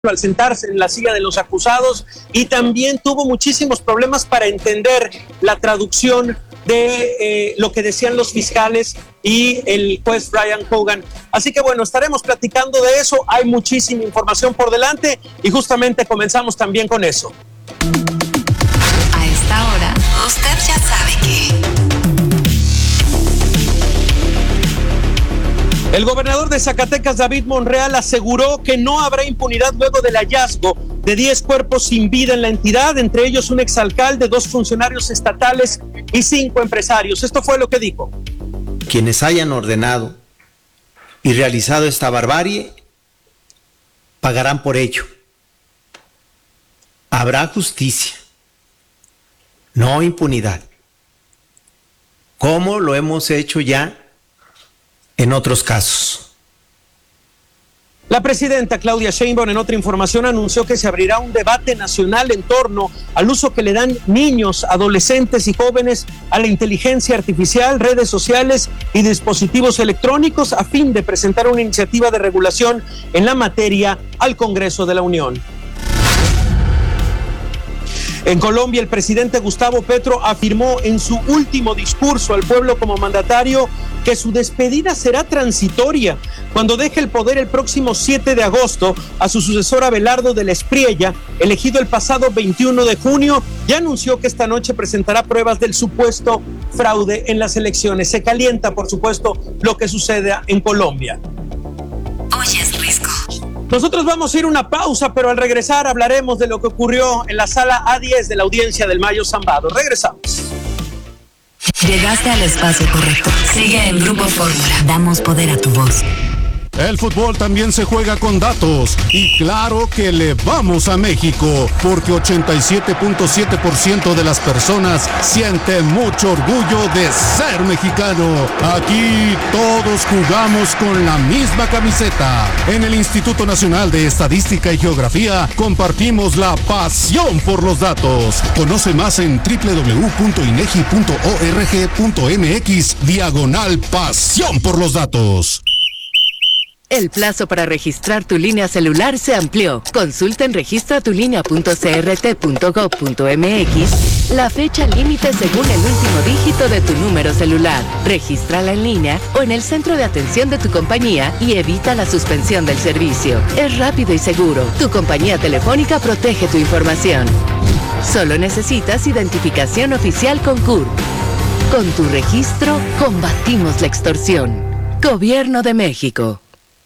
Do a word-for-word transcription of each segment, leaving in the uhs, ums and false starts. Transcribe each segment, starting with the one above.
al sentarse en la silla de los acusados y también tuvo muchísimos problemas para entender la traducción de eh, lo que decían los fiscales y el juez Brian Hogan. Así que bueno, estaremos platicando de eso. Hay muchísima información por delante y justamente comenzamos también con eso. A esta hora, usted ya sabe que... El gobernador de Zacatecas, David Monreal, aseguró que no habrá impunidad luego del hallazgo de diez cuerpos sin vida en la entidad, entre ellos un exalcalde, dos funcionarios estatales y cinco empresarios. Esto fue lo que dijo. Quienes hayan ordenado y realizado esta barbarie pagarán por ello. Habrá justicia, no impunidad, como lo hemos hecho ya en otros casos. La presidenta Claudia Sheinbaum, en otra información, anunció que se abrirá un debate nacional en torno al uso que le dan niños, adolescentes y jóvenes a la inteligencia artificial, redes sociales y dispositivos electrónicos a fin de presentar una iniciativa de regulación en la materia al Congreso de la Unión. En Colombia, el presidente Gustavo Petro afirmó en su último discurso al pueblo como mandatario que su despedida será transitoria cuando deje el poder el próximo siete de agosto a su sucesor Abelardo de la Espriella, elegido el pasado veintiuno de junio. Ya anunció que esta noche presentará pruebas del supuesto fraude en las elecciones. Se calienta, por supuesto, lo que sucede en Colombia. Oye, es Risco. Nosotros vamos a ir a una pausa, pero al regresar hablaremos de lo que ocurrió en la sala A diez de la audiencia del Mayo Zambado. Regresamos. Llegaste al espacio correcto. Sigue en Grupo Fórmula. Damos poder a tu voz. El fútbol también se juega con datos y claro que le vamos a México porque ochenta y siete punto siete por ciento de las personas sienten mucho orgullo de ser mexicano. Aquí todos jugamos con la misma camiseta. En el Instituto Nacional de Estadística y Geografía compartimos la pasión por los datos. Conoce más en doble u doble u doble u punto inegi punto org punto mx diagonal pasión por los datos. El plazo para registrar tu línea celular se amplió. Consulta en registra tu línea punto c r t punto gov punto m x la fecha límite según el último dígito de tu número celular. Regístrala en línea o en el centro de atención de tu compañía y evita la suspensión del servicio. Es rápido y seguro. Tu compañía telefónica protege tu información. Solo necesitas identificación oficial con C U R. Con tu registro, combatimos la extorsión. Gobierno de México.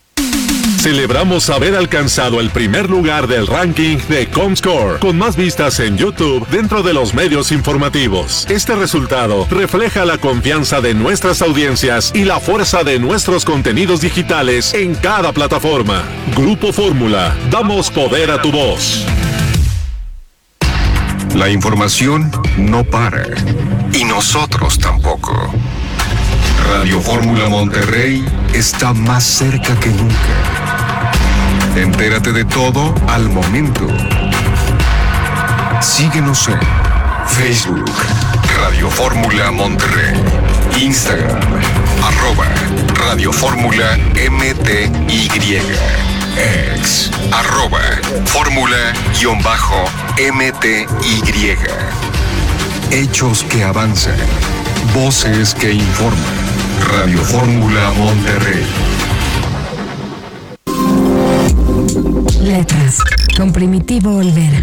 Celebramos haber alcanzado el primer lugar del ranking de Comscore, con más vistas en YouTube dentro de los medios informativos. Este resultado refleja la confianza de nuestras audiencias y la fuerza de nuestros contenidos digitales en cada plataforma. Grupo Fórmula, damos poder a tu voz. La información no para, y nosotros tampoco. Radio Fórmula Monterrey está más cerca que nunca. Entérate de todo al momento. Síguenos en Facebook, Radio Fórmula Monterrey, Instagram, arroba Radio Fórmula M T Y, X, arroba Fórmula-M T Y. Hechos que avanzan, voces que informan. Radio Fórmula Monterrey. Letras, con Primitivo Olvera.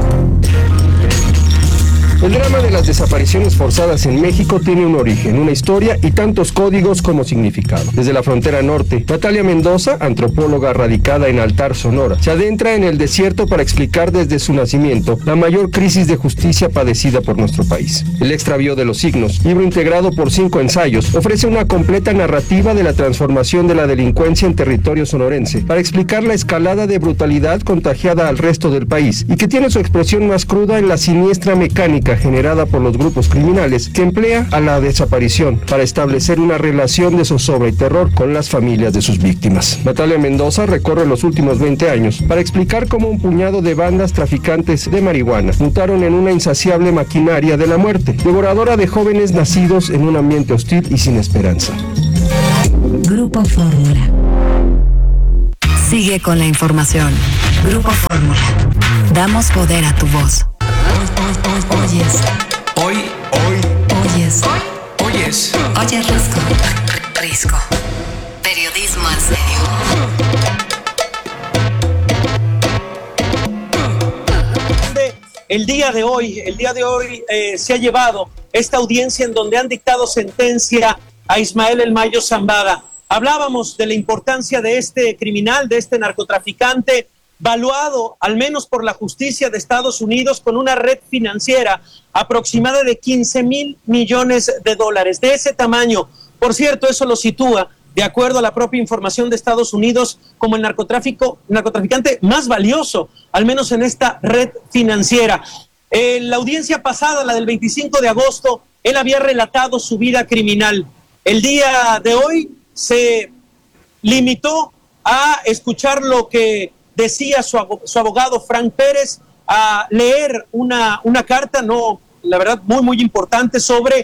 El drama de las desapariciones forzadas en México tiene un origen, una historia y tantos códigos como significado. Desde la frontera norte, Natalia Mendoza, antropóloga radicada en Altar, Sonora, se adentra en el desierto para explicar desde su nacimiento la mayor crisis de justicia padecida por nuestro país. El extravío de los signos, libro integrado por cinco ensayos, ofrece una completa narrativa de la transformación de la delincuencia en territorio sonorense para explicar la escalada de brutalidad contagiada al resto del país y que tiene su expresión más cruda en la siniestra mecánica generada por los grupos criminales que emplea a la desaparición para establecer una relación de zozobra y terror con las familias de sus víctimas. Natalia Mendoza recorre los últimos veinte años para explicar cómo un puñado de bandas traficantes de marihuana mutaron en una insaciable maquinaria de la muerte, devoradora de jóvenes nacidos en un ambiente hostil y sin esperanza. Grupo Fórmula. Sigue con la información. Grupo Fórmula. Damos poder a tu voz. Oyes. Hoy, hoy. Oyes. Oyes. Oyes Risco. Risco. Periodismo en serio. El día de hoy, el día de hoy eh, se ha llevado esta audiencia en donde han dictado sentencia a Ismael El Mayo Zambada. Hablábamos de la importancia de este criminal, de este narcotraficante, valuado al menos por la justicia de Estados Unidos con una red financiera aproximada de quince mil millones de dólares, de ese tamaño. Por cierto, eso lo sitúa, de acuerdo a la propia información de Estados Unidos, como el narcotráfico, narcotraficante más valioso, al menos en esta red financiera. En la audiencia pasada, la del veinticinco de agosto, él había relatado su vida criminal. El día de hoy se limitó a escuchar lo que decía su, su abogado Frank Pérez, a leer una, una carta, no, la verdad, muy, muy importante sobre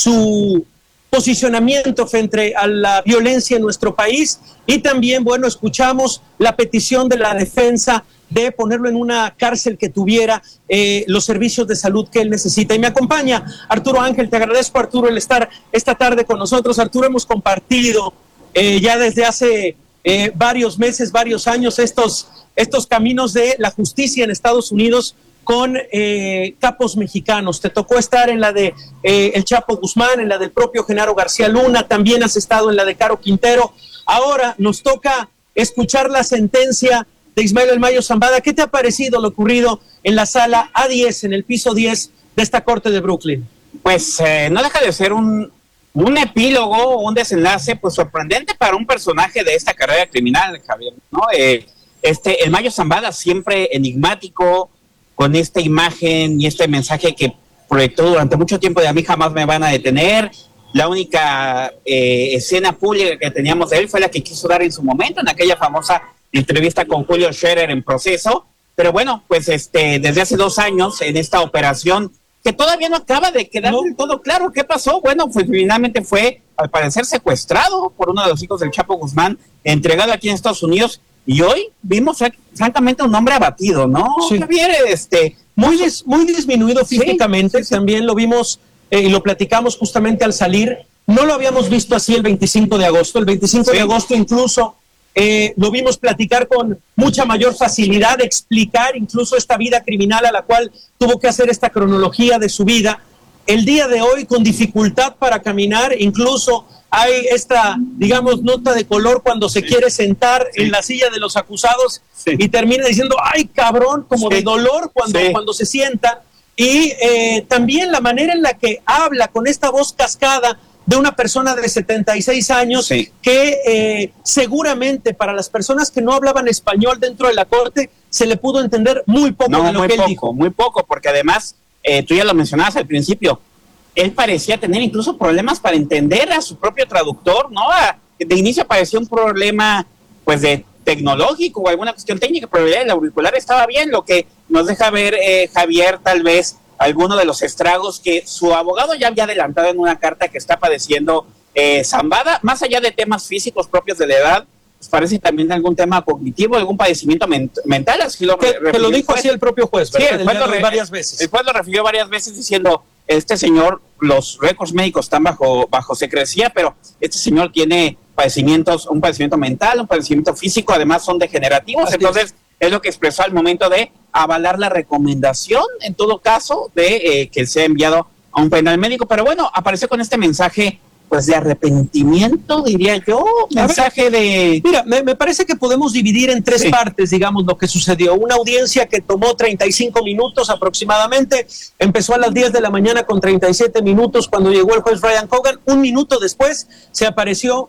su posicionamiento frente a la violencia en nuestro país, y también, bueno, escuchamos la petición de la defensa de ponerlo en una cárcel que tuviera eh, los servicios de salud que él necesita. Y me acompaña Arturo Ángel. Te agradezco, Arturo, el estar esta tarde con nosotros. Arturo, hemos compartido eh, ya desde hace eh, varios meses, varios años, estos, estos caminos de la justicia en Estados Unidos con eh, capos mexicanos. Te tocó estar en la de eh, el Chapo Guzmán, en la del propio Genaro García Luna, también has estado en la de Caro Quintero. Ahora nos toca escuchar la sentencia de Ismael El Mayo Zambada. ¿Qué te ha parecido lo ocurrido en la sala A diez, en el piso diez de esta corte de Brooklyn? Pues eh, no deja de ser un, un epílogo, un desenlace pues sorprendente para un personaje de esta carrera criminal, Javier, ¿no? Eh, este, El Mayo Zambada, siempre enigmático, con esta imagen y este mensaje que proyectó durante mucho tiempo de a mí jamás me van a detener. La única eh, escena pública que teníamos de él fue la que quiso dar en su momento, en aquella famosa entrevista con Julio Scherer en Proceso. Pero bueno, pues este desde hace dos años en esta operación que todavía no acaba de quedar no. del todo claro qué pasó. Bueno, pues finalmente fue, al parecer, secuestrado por uno de los hijos del Chapo Guzmán, entregado aquí en Estados Unidos. Y hoy vimos francamente un hombre abatido, ¿no? Sí. Javier, este, muy, dis, muy disminuido físicamente, sí, sí, sí. También lo vimos eh, y lo platicamos justamente al salir. No lo habíamos visto así el veinticinco de agosto. El veinticinco sí. de agosto incluso eh, lo vimos platicar con mucha mayor facilidad, explicar incluso esta vida criminal a la cual tuvo que hacer esta cronología de su vida. El día de hoy con dificultad para caminar, incluso hay esta, digamos, nota de color cuando se sí. quiere sentar sí. en la silla de los acusados sí. y termina diciendo, ay, cabrón, como sí. de dolor cuando, sí. cuando se sienta. Y eh, también la manera en la que habla con esta voz cascada de una persona de setenta y seis años sí. que eh, seguramente para las personas que no hablaban español dentro de la corte se le pudo entender muy poco no, de lo muy que poco, él dijo. Muy poco, porque además, eh, tú ya lo mencionabas al principio, él parecía tener incluso problemas para entender a su propio traductor, ¿no? A, de inicio parecía un problema, pues, de tecnológico o alguna cuestión técnica, pero el auricular estaba bien, lo que nos deja ver, eh, Javier, tal vez, alguno de los estragos que su abogado ya había adelantado en una carta que está padeciendo eh, Zambada, más allá de temas físicos propios de la edad, pues parece también algún tema cognitivo, algún padecimiento ment- mental, así lo que, que lo dijo así el propio juez, ¿verdad? Sí, el juez, lo re- varias veces. el juez lo refirió varias veces diciendo, este señor, los récords médicos están bajo, bajo secrecía, pero este señor tiene padecimientos, un padecimiento mental, un padecimiento físico, además son degenerativos, así entonces es. es lo que expresó al momento de avalar la recomendación, en todo caso, de eh, que sea enviado a un penal médico. Pero bueno, apareció con este mensaje, pues, de arrepentimiento, diría yo, mensaje de... Mira, me, me parece que podemos dividir en tres sí. partes, digamos, lo que sucedió. Una audiencia que tomó treinta y cinco minutos aproximadamente, empezó a las diez de la mañana con treinta y siete minutos cuando llegó el juez Ryan Cogan. Un minuto después se apareció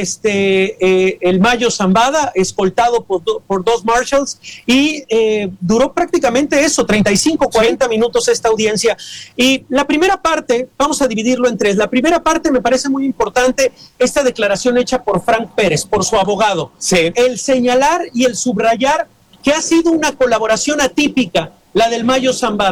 este eh, el Mayo Zambada, escoltado por, do, por dos marshals, y eh, duró prácticamente eso, treinta y cinco, cuarenta sí. minutos esta audiencia. Y la primera parte, vamos a dividirlo en tres. La primera parte me parece muy importante, esta declaración hecha por Frank Pérez, por su abogado. Sí. El señalar y el subrayar que ha sido una colaboración atípica, la del Mayo Zambada.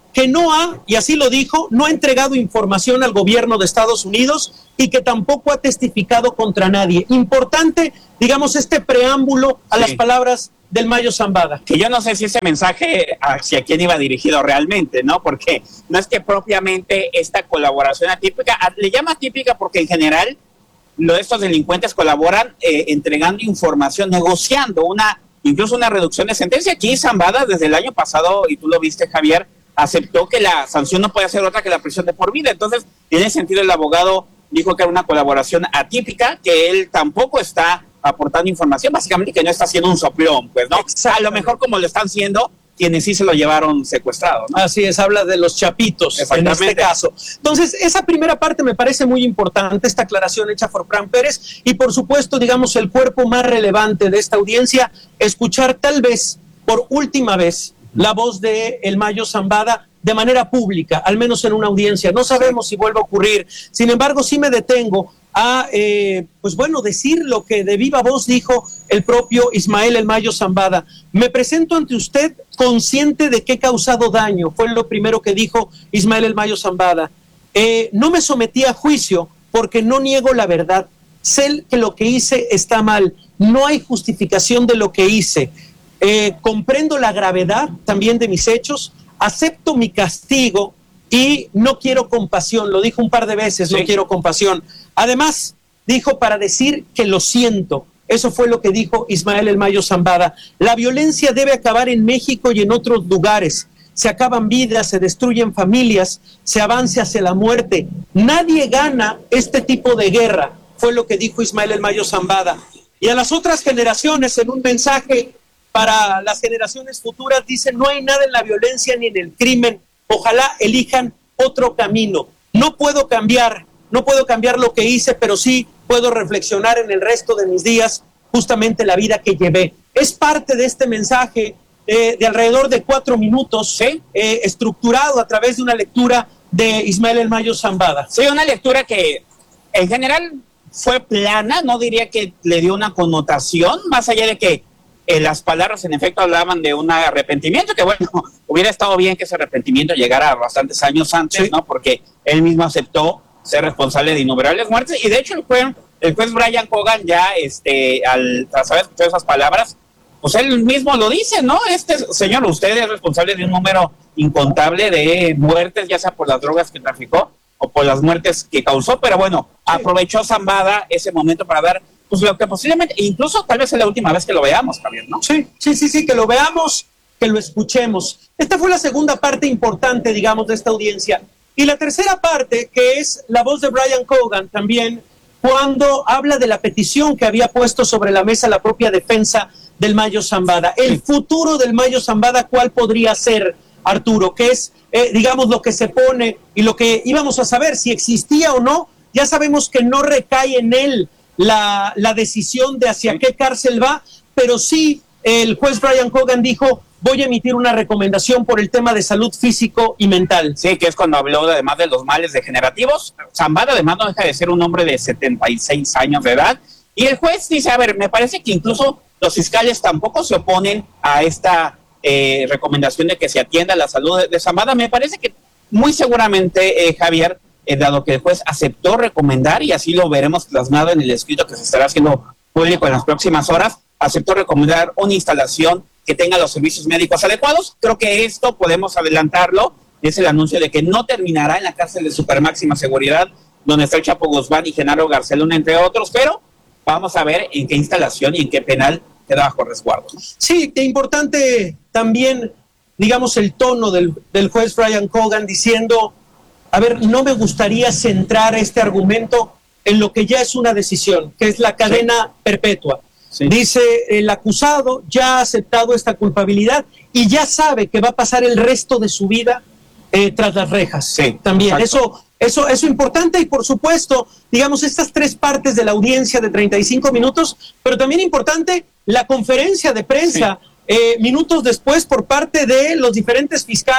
que no ha, y así lo dijo, no ha entregado información al gobierno de Estados Unidos y que tampoco ha testificado contra nadie. Importante, digamos, este preámbulo a sí. las palabras del Mayo Zambada. Que yo no sé si ese mensaje hacia quién iba dirigido realmente, ¿no? Porque no es que propiamente esta colaboración atípica, le llama atípica porque en general lo, estos delincuentes colaboran eh, entregando información, negociando una, incluso una reducción de sentencia. Aquí Zambada desde el año pasado, y tú lo viste, Javier, aceptó que la sanción no puede ser otra que la prisión de por vida. Entonces, en ese sentido, el abogado dijo que era una colaboración atípica, que él tampoco está aportando información, básicamente que no está haciendo un soplón, pues, ¿no? A lo mejor como lo están haciendo quienes sí se lo llevaron secuestrado, ¿no? Así es, habla de los chapitos en este caso. Entonces, esa primera parte me parece muy importante, esta aclaración hecha por Fran Pérez, y por supuesto, digamos, el cuerpo más relevante de esta audiencia, escuchar tal vez por última vez la voz de el Mayo Zambada de manera pública, al menos en una audiencia. No sabemos si vuelve a ocurrir. Sin embargo, sí me detengo a, eh, pues bueno, decir lo que de viva voz dijo el propio Ismael el Mayo Zambada. Me presento ante usted consciente de que he causado daño, fue lo primero que dijo Ismael el Mayo Zambada. Eh, no me sometí a juicio porque no niego la verdad. Sé que lo que hice está mal. No hay justificación de lo que hice. Eh, comprendo la gravedad también de mis hechos, acepto mi castigo y no quiero compasión. Lo dijo un par de veces, sí. no quiero compasión. Además, dijo para decir que lo siento. Eso fue lo que dijo Ismael el Mayo Zambada. La violencia debe acabar en México y en otros lugares. Se acaban vidas, se destruyen familias, se avanza hacia la muerte. Nadie gana este tipo de guerra, fue lo que dijo Ismael el Mayo Zambada. Y a las otras generaciones, en un mensaje para las generaciones futuras, dice: no hay nada en la violencia ni en el crimen, ojalá elijan otro camino. No puedo cambiar, no puedo cambiar lo que hice, pero sí puedo reflexionar en el resto de mis días justamente la vida que llevé. Es parte de este mensaje eh, de alrededor de cuatro minutos, ¿sí? eh, estructurado a través de una lectura de Ismael el Mayo Zambada. Sí, una lectura que en general fue plana, no diría que le dio una connotación, más allá de que Eh, las palabras en efecto hablaban de un arrepentimiento, que bueno, hubiera estado bien que ese arrepentimiento llegara bastantes años antes, sí. ¿no? Porque él mismo aceptó ser responsable de innumerables muertes, y de hecho el juez, el juez Brian Cogan ya, este, al tras haber escuchado esas palabras, pues él mismo lo dice, ¿no? Este señor, usted es responsable de un número incontable de muertes, ya sea por las drogas que traficó o por las muertes que causó, pero bueno, sí. aprovechó Zambada ese momento para dar pues lo que posiblemente, incluso tal vez es la última vez que lo veamos, Javier, ¿no? Sí, sí, sí, sí, que lo veamos, que lo escuchemos. Esta fue la segunda parte importante, digamos, de esta audiencia. Y la tercera parte, que es la voz de Brian Cogan también, cuando habla de la petición que había puesto sobre la mesa la propia defensa del Mayo Zambada. El sí. futuro del Mayo Zambada, ¿cuál podría ser, Arturo? Que es, eh, digamos, lo que se pone y lo que íbamos a saber, si existía o no. Ya sabemos que no recae en él La, la decisión de hacia sí. qué cárcel va, pero sí el juez Brian Cogan dijo: voy a emitir una recomendación por el tema de salud físico y mental. Sí, que es cuando habló de, además de los males degenerativos. Zambada además no deja de ser un hombre de setenta y seis años de edad, y el juez dice: a ver, me parece que incluso los fiscales tampoco se oponen a esta eh, recomendación de que se atienda la salud de, de Zambada. Me parece que muy seguramente, eh, Javier, Eh, dado que el juez aceptó recomendar, y así lo veremos plasmado en el escrito que se estará haciendo público en las próximas horas, aceptó recomendar una instalación que tenga los servicios médicos adecuados. Creo que esto podemos adelantarlo, es el anuncio de que no terminará en la cárcel de supermáxima seguridad, donde está el Chapo Guzmán y Genaro García Luna, entre otros, pero vamos a ver en qué instalación y en qué penal queda bajo resguardo. Sí, qué importante también, digamos, el tono del, del juez Brian Cogan diciendo: a ver, no me gustaría centrar este argumento en lo que ya es una decisión, que es la cadena sí. perpetua. Sí. Dice, el acusado ya ha aceptado esta culpabilidad y ya sabe que va a pasar el resto de su vida eh, tras las rejas. Sí, también, eso, eso, eso importante, y por supuesto, digamos, estas tres partes de la audiencia de treinta y cinco minutos, pero también importante la conferencia de prensa, sí. eh, minutos después, por parte de los diferentes fiscales,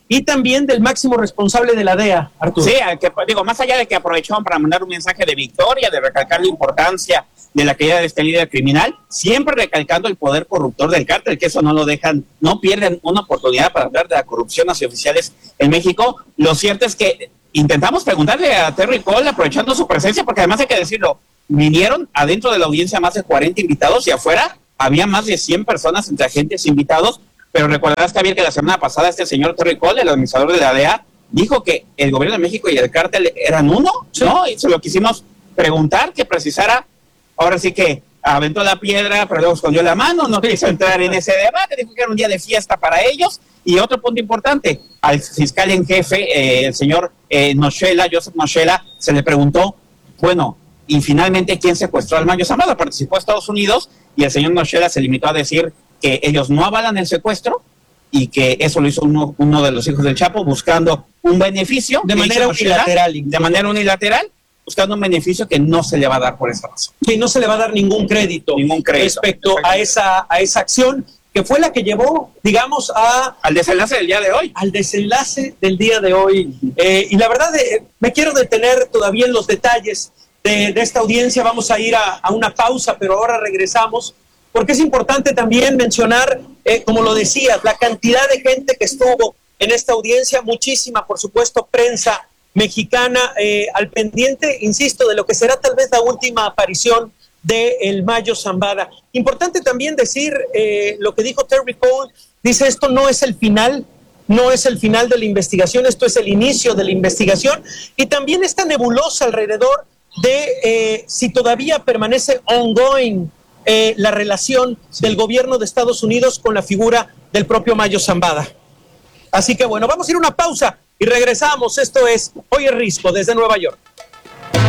y también del máximo responsable de la D E A, Arturo. Sí, que, digo, más allá de que aprovecharon para mandar un mensaje de victoria, de recalcar la importancia de la caída de este líder criminal, siempre recalcando el poder corruptor del cártel, que eso no lo dejan, no pierden una oportunidad para hablar de la corrupción hacia oficiales en México. Lo cierto es que intentamos preguntarle a Terry Cole, aprovechando su presencia, porque además hay que decirlo, vinieron adentro de la audiencia más de cuarenta invitados y afuera había más de cien personas entre agentes e invitados, pero recordarás, Javier, que la semana pasada este señor Terry Cole, el administrador de la D E A, dijo que el gobierno de México y el cártel eran uno, ¿no? Y se lo quisimos preguntar, que precisara. Ahora sí que aventó la piedra, pero luego escondió la mano, no quiso entrar en ese debate, dijo que era un día de fiesta para ellos. Y otro punto importante, al fiscal en jefe, eh, el señor eh, Noshela, Joseph Noshela, se le preguntó, bueno, y finalmente, ¿quién secuestró al Mayo Zambada? Participó Estados Unidos, y el señor Noshela se limitó a decir que ellos no avalan el secuestro y que eso lo hizo uno, uno de los hijos del Chapo buscando un beneficio. De manera unilateral. De manera unilateral. buscando un beneficio que no se le va a dar por esa razón. Que no se le va a dar ningún crédito, ningún crédito respecto a esa, a esa acción, que fue la que llevó, digamos, a... al desenlace del día de hoy. Al desenlace del día de hoy. Eh, y la verdad, eh, me quiero detener todavía en los detalles de, de esta audiencia. Vamos a ir a, a una pausa, pero ahora regresamos, porque es importante también mencionar, eh, como lo decías, la cantidad de gente que estuvo en esta audiencia, muchísima, por supuesto, prensa mexicana eh, al pendiente, insisto, de lo que será tal vez la última aparición de el Mayo Zambada. Importante también decir eh, lo que dijo Terry Cole, dice esto no es el final, no es el final de la investigación, esto es el inicio de la investigación, y también esta nebulosa alrededor de eh, si todavía permanece ongoing eh, la relación del gobierno de Estados Unidos con la figura del propio Mayo Zambada. Así que bueno, vamos a ir a una pausa y regresamos. Esto es Hoy es Risco desde Nueva York.